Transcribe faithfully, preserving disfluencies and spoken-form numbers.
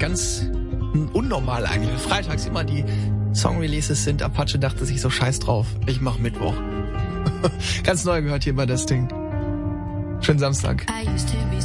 ganz unnormal eigentlich. Freitags immer die Song-Releases sind. Apache dachte sich so, scheiß drauf, ich mach Mittwoch. Ganz neu gehört hier bei das Ding. Schönen Samstag.